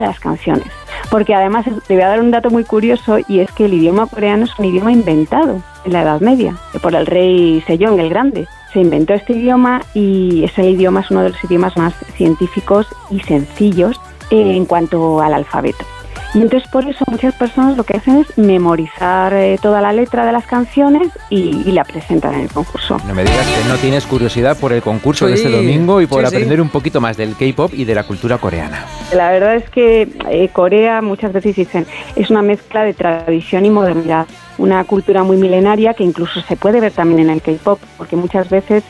de las canciones. Porque además te voy a dar un dato muy curioso, y es que el idioma coreano es un idioma inventado en la Edad Media por el rey Sejong el Grande. Se inventó este idioma y es uno de los idiomas más científicos y sencillos en cuanto al alfabeto. Y entonces por eso muchas personas lo que hacen es memorizar toda la letra de las canciones y la presentan en el concurso. No me digas que no tienes curiosidad por el concurso de este domingo y por aprender un poquito más del K-pop y de la cultura coreana. La verdad es que Corea, muchas veces dicen, es una mezcla de tradición y modernidad. Una cultura muy milenaria que incluso se puede ver también en el K-pop, porque muchas veces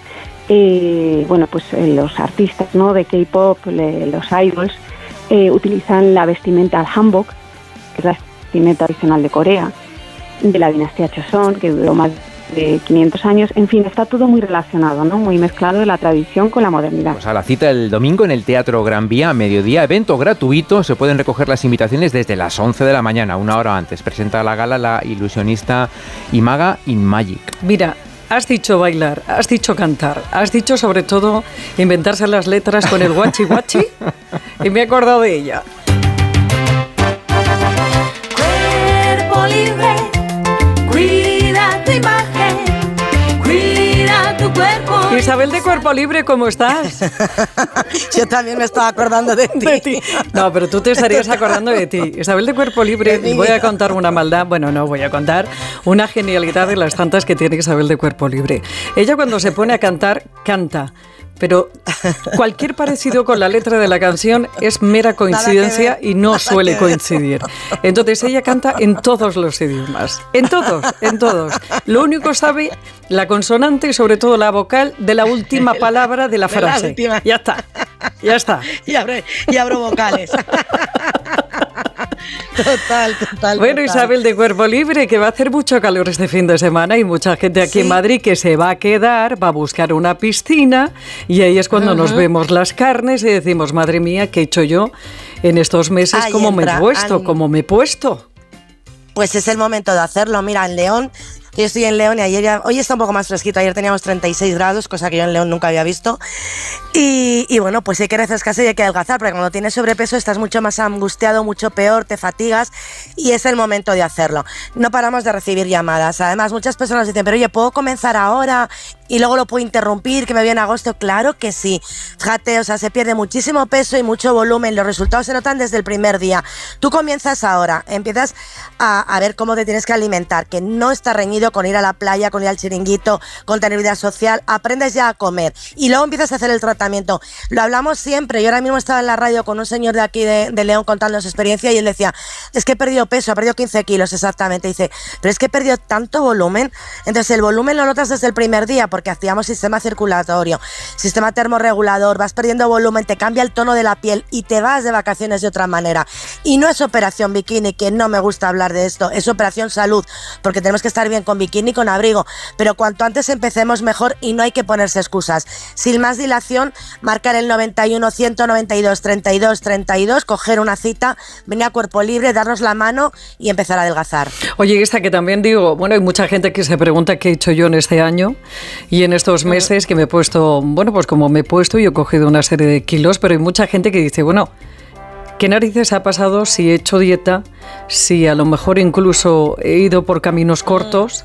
los artistas, ¿no?, de K-pop, los idols, utilizan la vestimenta al hanbok, que es la vestimenta tradicional de Corea, de la dinastía Joseon, que duró más de 500 años. En fin, está todo muy relacionado, ¿no?, muy mezclado de la tradición con la modernidad. Pues a la cita el domingo en el Teatro Gran Vía a mediodía, evento gratuito. Se pueden recoger las invitaciones desde las 11 de la mañana, una hora antes. Presenta la gala la ilusionista y maga Inmagic. Mira, has dicho bailar, has dicho cantar, has dicho sobre todo inventarse las letras con el guachi guachi y me he acordado de ella. Cuerpo libre, cuida tu imagen, cuida tu cuerpo. Isabel de Cuerpo Libre, ¿cómo estás? Yo también me estaba acordando de ti. No, pero tú te estarías acordando de ti. Isabel de Cuerpo Libre, voy a contar una maldad, voy a contar una genialidad de las tantas que tiene Isabel de Cuerpo Libre. Ella cuando se pone a cantar, canta. Pero cualquier parecido con la letra de la canción es mera coincidencia y no suele coincidir. Entonces ella canta en todos los idiomas. En todos. Lo único sabe la consonante y sobre todo la vocal de la última palabra de la frase. Ya está. Y abro vocales. Total. Bueno, Isabel de Cuerpo Libre, que va a hacer mucho calor este fin de semana y mucha gente aquí en Madrid que se va a quedar, va a buscar una piscina y ahí es cuando nos vemos las carnes y decimos, madre mía, ¿qué he hecho yo en estos meses? ¿Cómo me he puesto? Pues es el momento de hacerlo. Mira, en León, yo estoy en León y hoy está un poco más fresquito, ayer teníamos 36 grados, cosa que yo en León nunca había visto. Y bueno, pues hay que refrescarse y hay que adelgazar, porque cuando tienes sobrepeso estás mucho más angustiado, mucho peor, te fatigas y es el momento de hacerlo. No paramos de recibir llamadas. Además, muchas personas dicen, pero oye, ¿puedo comenzar ahora y luego lo puedo interrumpir, que me viene agosto? Claro que sí. Fíjate, se pierde muchísimo peso y mucho volumen. Los resultados se notan desde el primer día. Tú comienzas ahora, empiezas a ver cómo te tienes que alimentar, que no está reñido con ir a la playa, con ir al chiringuito, con tener vida social. Aprendes ya a comer y luego empiezas a hacer el tratamiento. Lo hablamos siempre. Yo ahora mismo estaba en la radio con un señor de aquí de León contando su experiencia y él decía, es que he perdido peso, he perdido 15 kilos exactamente. Dice, pero es que he perdido tanto volumen. Entonces el volumen lo notas desde el primer día porque hacíamos sistema circulatorio, sistema termorregulador, vas perdiendo volumen, te cambia el tono de la piel y te vas de vacaciones de otra manera. Y no es operación bikini, que no me gusta hablar de esto, es operación salud, porque tenemos que estar bien con bikini, con abrigo, pero cuanto antes empecemos mejor y no hay que ponerse excusas. Sin más dilación, marcar el 91 192 32 32, coger una cita, venir a Cuerpo Libre, darnos la mano y empezar a adelgazar. Oye, esta que también digo, hay mucha gente que se pregunta qué he hecho yo en este año y en estos meses que me he puesto, pues como me he puesto y he cogido una serie de kilos, pero hay mucha gente que dice, ¿qué narices ha pasado si he hecho dieta, si a lo mejor incluso he ido por caminos cortos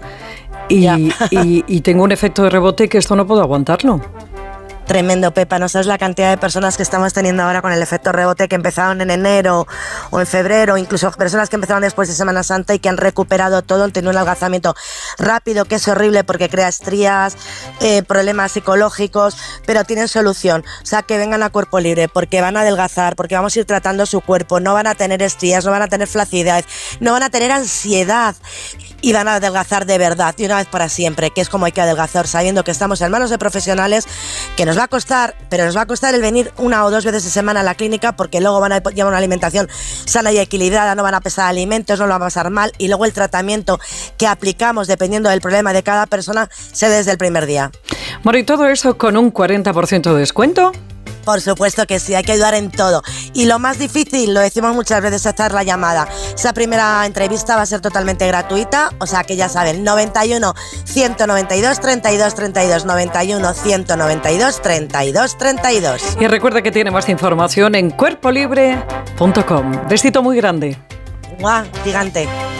y tengo un efecto de rebote que esto no puedo aguantarlo? Tremendo, Pepa, no sabes la cantidad de personas que estamos teniendo ahora con el efecto rebote, que empezaron en enero o en febrero, incluso personas que empezaron después de Semana Santa y que han recuperado todo, han tenido un adelgazamiento rápido, que es horrible porque crea estrías, problemas psicológicos, pero tienen solución. O sea, que vengan a Cuerpo Libre porque van a adelgazar, porque vamos a ir tratando su cuerpo, no van a tener estrías, no van a tener flacidez, no van a tener ansiedad y van a adelgazar de verdad, y una vez para siempre, que es como hay que adelgazar, sabiendo que estamos en manos de profesionales, que nos va a costar, pero nos va a costar el venir 1 o 2 veces a semana a la clínica, porque luego van a llevar una alimentación sana y equilibrada, no van a pesar alimentos, no lo van a pasar mal, y luego el tratamiento que aplicamos dependiendo del problema de cada persona se desde el primer día. Bueno, y todo eso con un 40% de descuento. Por supuesto que sí, hay que ayudar en todo. Y lo más difícil, lo decimos muchas veces, es hacer la llamada. Esa primera entrevista va a ser totalmente gratuita, o sea que ya saben, 91 192 32 32, 91 192 32 32. Y recuerda que tiene más información en cuerpolibre.com. Besito muy grande. ¡Guau! Gigante.